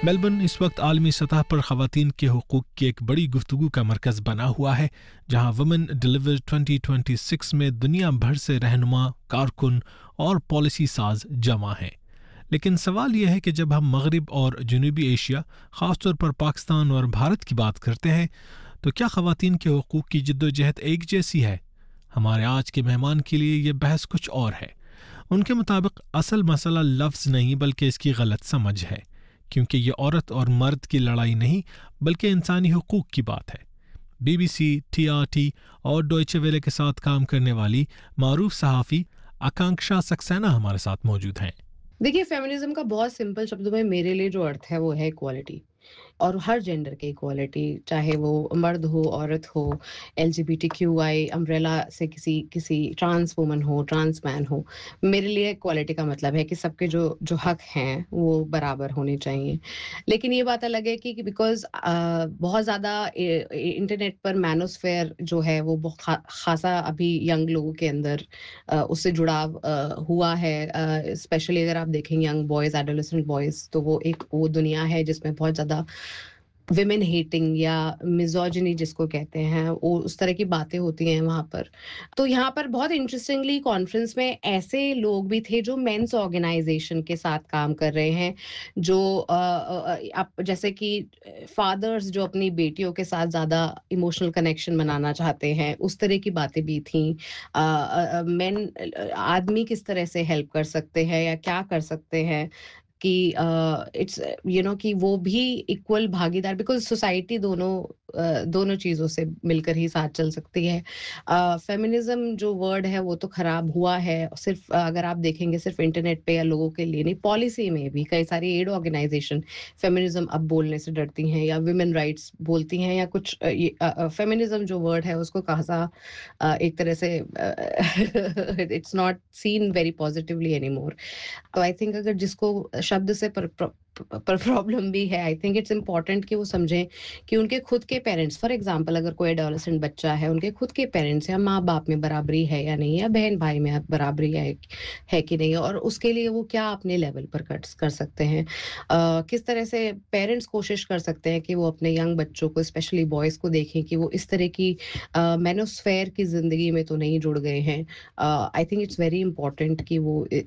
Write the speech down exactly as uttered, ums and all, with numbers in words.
Melbourne इस वक्त आलमी सतह पर ख़वातीन के हुकूक की एक बड़ी गुफ्तगू का मरकज़ बना हुआ है, जहाँ women deliver twenty twenty six में दुनिया भर से रहनुमा, कारकुन और पॉलिसी साज जमा हैं। लेकिन सवाल यह है कि जब हम मगरिब और जनूबी एशिया, ख़ासतौर पर पाकिस्तान और भारत की बात करते हैं, तो क्या ख़वातीन के हुकूक की जद्दोजहद एक जैसी है? हमारे आज के मेहमान के लिए ये बहस कुछ और है। उनके मुताबिक असल मसला लफ्ज़ नहीं बल्कि इसकी गलत समझ है, क्योंकि ये औरत और मर्द की लड़ाई नहीं बल्कि इंसानी हुकूक की बात है। बीबीसी, टीआरटी और डॉयचे वेले के साथ काम करने वाली मारूफ सहाफ़ी आकांक्षा सक्सेना हमारे साथ मौजूद हैं। देखिए, फेमिनिज्म का बहुत सिंपल शब्दों में मेरे लिए जो अर्थ है वो है इक्वालिटी, और हर जेंडर की इक्वालिटी, चाहे वो मर्द हो, औरत हो, एलजीबीटीक्यूआई अम्ब्रेला से किसी किसी ट्रांस वुमन हो, ट्रांस मैन हो। मेरे लिए इक्वालिटी का मतलब है कि सबके जो जो हक हैं वो बराबर होने चाहिए। लेकिन ये बात अलग है कि बिकॉज बहुत ज़्यादा इंटरनेट पर मैनोस्फेयर जो है वो बहुत खा, खासा अभी यंग लोगों के अंदर अ, उससे जुड़ाव अ, हुआ है। स्पेशली अगर आप देखें यंग बॉयज़, एडोलेसेंट बॉयज़, तो वो एक वो दुनिया है जिसमें बहुत ज़्यादा विमेन हेटिंग या मिज़ोजिनी जिसको कहते हैं, वो उस तरह की बातें होती हैं वहाँ पर। तो यहाँ पर बहुत इंटरेस्टिंगली कॉन्फ्रेंस में ऐसे लोग भी थे जो मेंस ऑर्गेनाइजेशन के साथ काम कर रहे हैं, जो अ, अ, आप जैसे कि फादर्स जो अपनी बेटियों के साथ ज़्यादा इमोशनल कनेक्शन बनाना चाहते हैं, उस तरह की बातें भी थीं। अ, अ, अ, मेन आदमी किस तरह से हेल्प कर सकते हैं या क्या कर सकते हैं कि इट्स यू नो कि वो भी इक्वल भागीदार, बिकॉज सोसाइटी दोनों अ, दोनों चीज़ों से मिलकर ही साथ चल सकती है। फेमिनिज्म जो वर्ड है वो तो खराब हुआ है, सिर्फ अ, अगर आप देखेंगे सिर्फ इंटरनेट पे या लोगों के लिए नहीं, पॉलिसी में भी कई सारी एड ऑर्गेनाइजेशन फेमिनिज्म अब बोलने से डरती हैं या वुमेन राइट्स बोलती हैं, या कुछ फेमिनिज्म जो वर्ड है उसको खासा अ, एक तरह से it's not seen very positively anymore. तो आई थिंक अगर जिसको शब्द से पर पर प्रॉब्लम भी है, आई थिंक इट्स इम्पोर्टेंट कि वो समझें कि उनके खुद के पेरेंट्स, फॉर एग्जांपल अगर कोई एडोलेसेंट बच्चा है, उनके खुद के पेरेंट्स या माँ बाप में बराबरी है या नहीं, या बहन भाई में बराबरी है है कि नहीं, और उसके लिए वो क्या अपने लेवल पर कर, कर सकते हैं। अ, किस तरह से पेरेंट्स कोशिश कर सकते हैं कि वो अपने यंग बच्चों को, स्पेशली बॉयज़ को, देखें कि वो इस तरह की मैनोस्फेयर की जिंदगी में तो नहीं जुड़ गए हैं। I think it's very important कि वो